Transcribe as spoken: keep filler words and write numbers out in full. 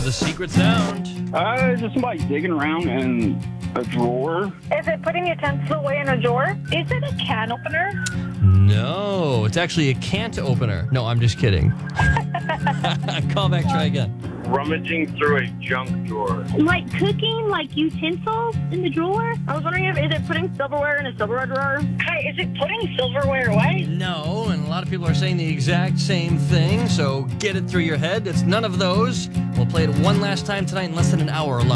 The secret sound. Uh, just somebody digging around in a drawer. Is it putting utensils away in a drawer? Is it a can opener? No, it's actually a can't opener. No, I'm just kidding. Call back, try again. Rummaging through a junk drawer. Like cooking, like utensils in the drawer? I was wondering if is it putting silverware in a silverware drawer? Hi, is it putting silverware away? No, and a lot of people are saying the exact same thing, so get it through your head. It's none of those. We'll play it one last time tonight in less than an hour.